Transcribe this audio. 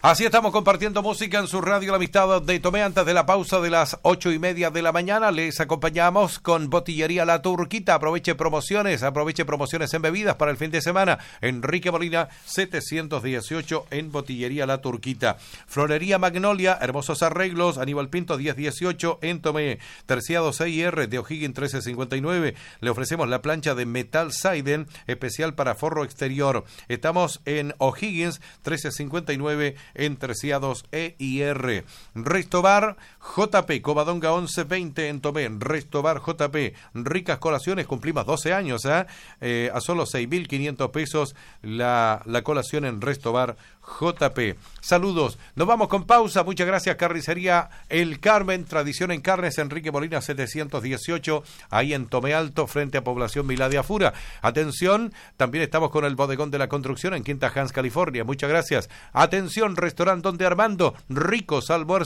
Así estamos compartiendo música en su radio La Amistad de Tomé. Antes de la pausa de las 8:30 de la mañana, les acompañamos con Botillería La Turquita. Aproveche promociones en bebidas para el fin de semana. Enrique Molina 718 en Botillería La Turquita. Florería Magnolia, hermosos arreglos. Aníbal Pinto 1018 en Tomé. Terciado CIR de O'Higgins 1359. Le ofrecemos la plancha de Metal Seiden, especial para forro exterior. Estamos en O'Higgins 1359 en Terciados EIR. Resto Bar JP, Covadonga 1120 en Tomé. Resto Bar JP, ricas colaciones, cumplimos 12 años, a solo 6.500 pesos la colación en Resto Bar JP. Saludos, nos vamos con pausa. Muchas gracias. Carnicería El Carmen, tradición en carnes, Enrique Molina 718, ahí en Tomé Alto, frente a Población Milá de Afura. Atención, también estamos con el Bodegón de la Construcción en Quinta Hans, California. Muchas gracias. Atención, restaurante Donde Armando, ricos almuerzos